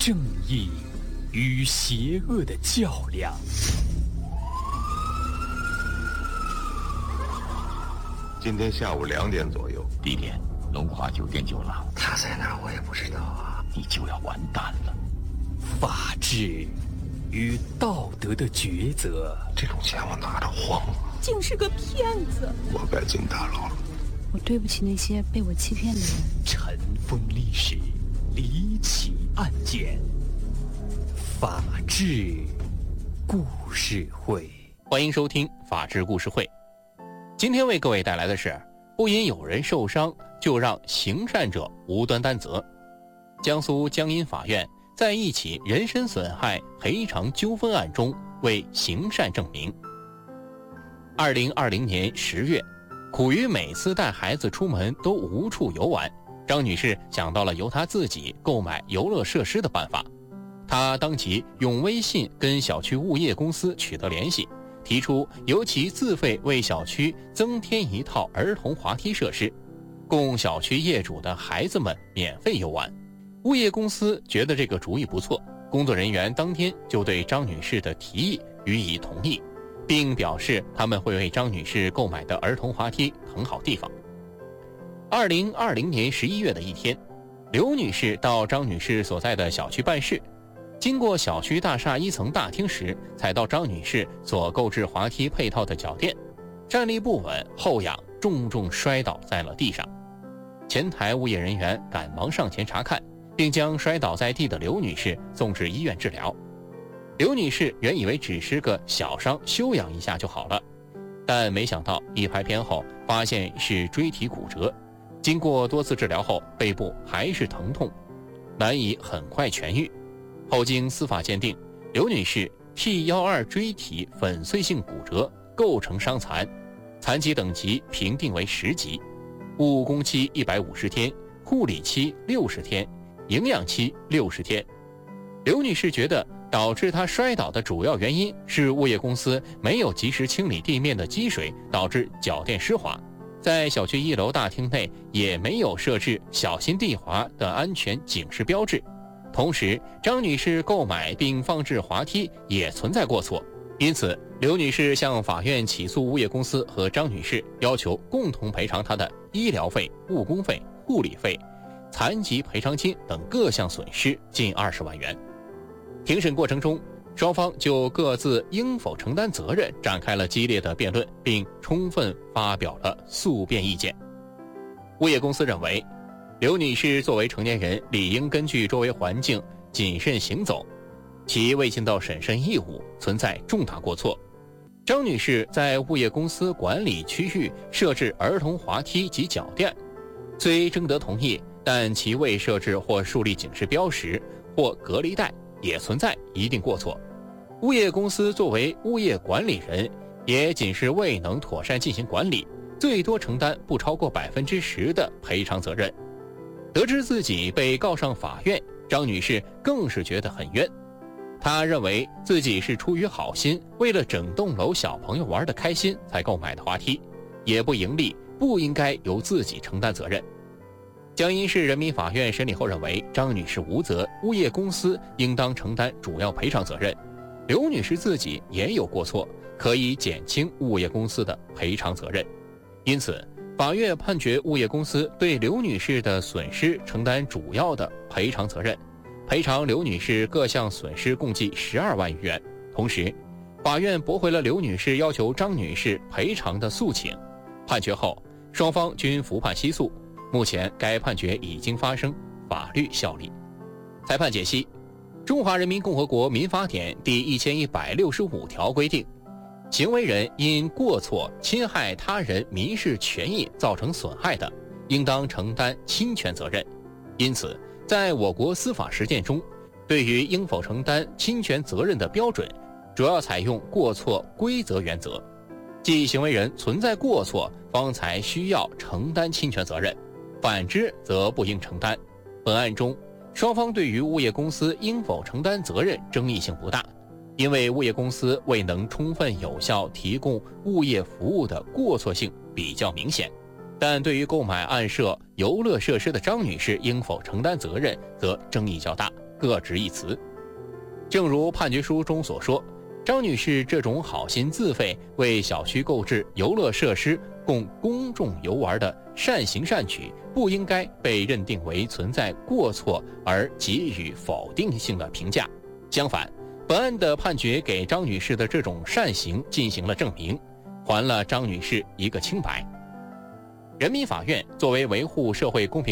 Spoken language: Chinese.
正义与邪恶的较量。 今天下午2点左右， 地点龙华酒店酒廊。 他在哪儿我也不知道啊， 你就要完蛋了。 法治与道德的抉择， 这种钱我拿着慌了， 竟是个骗子。 我该进大牢了。 我对不起那些被我欺骗的人。 尘封历史，离奇案件，法治故事会。 欢迎收听法治故事会。今天为各位带来的是，不因有人受伤就让行善者无端担责。江苏江阴法院在一起人身损害赔偿纠纷案中为行善证明。2020年10月，苦于每次带孩子出门都无处游玩，张女士想到了由她自己购买游乐设施的办法。她当即用微信跟小区物业公司取得联系，提出由其自费为小区增添一套儿童滑梯设施，供小区业主的孩子们免费游玩。物业公司觉得这个主意不错，工作人员当天就对张女士的提议予以同意，并表示他们会为张女士购买的儿童滑梯腾好地方。2020年11月的一天，刘女士到张女士所在的小区办事，经过小区大厦1层大厅时，踩到张女士所购置滑梯配套的脚垫，站立不稳，后仰，重重摔倒在了地上。前台物业人员赶忙上前查看，并将摔倒在地的刘女士送至医院治疗。刘女士原以为只是个小伤，休养一下就好了，但没想到一拍片后发现是椎体骨折，经过多次治疗后，背部还是疼痛，难以很快痊愈。后经司法鉴定，刘女士 T12 椎体粉碎性骨折，构成伤残，残疾等级评定为10级，误工期150天，护理期60天，营养期60天。刘女士觉得导致她摔倒的主要原因是物业公司没有及时清理地面的积水，导致脚垫湿滑，在小区1楼大厅内也没有设置小心地滑的安全警示标志。同时，张女士购买并放置滑梯也存在过错，因此刘女士向法院起诉物业公司和张女士，要求共同赔偿她的医疗费、误工费、护理费、残疾赔偿金等各项损失近20万元。庭审过程中，双方就各自应否承担责任展开了激烈的辩论，并充分发表了诉辩意见。物业公司认为，刘女士作为成年人，理应根据周围环境谨慎行走，其未尽到审慎义务，存在重大过错。张女士在物业公司管理区域设置儿童滑梯及脚垫，虽征得同意，但其未设置或树立警示标识或隔离带，也存在一定过错。物业公司作为物业管理人，也仅是未能妥善进行管理，最多承担不超过10%的赔偿责任。得知自己被告上法院，张女士更是觉得很冤。她认为自己是出于好心，为了整栋楼小朋友玩得开心才购买的滑梯，也不盈利，不应该由自己承担责任。江阴市人民法院审理后认为，张女士无责，物业公司应当承担主要赔偿责任，刘女士自己也有过错，可以减轻物业公司的赔偿责任。因此，法院判决物业公司对刘女士的损失承担主要的赔偿责任，赔偿刘女士各项损失共计12万余元。同时，法院驳回了刘女士要求张女士赔偿的诉请。判决后，双方均服判起诉。目前该判决已经发生法律效力。裁判解析：中华人民共和国民法典第1165条规定，行为人因过错侵害他人民事权益造成损害的，应当承担侵权责任。因此，在我国司法实践中，对于应否承担侵权责任的标准，主要采用过错归责原则，即行为人存在过错，方才需要承担侵权责任，反之则不应承担。本案中，双方对于物业公司应否承担责任争议性不大，因为物业公司未能充分有效提供物业服务的过错性比较明显。但对于购买暗设游乐设施的张女士应否承担责任，则争议较大， 各执一词。正如判决书中所说，张女士这种好心自费为小区购置游乐设施供公众游玩的善行善举，不应该被认定为存在过错而给予否定性的评价。相反，本案的判决给张女士的这种善行进行了证明，还了张女士一个清白。人民法院作为维护社会公平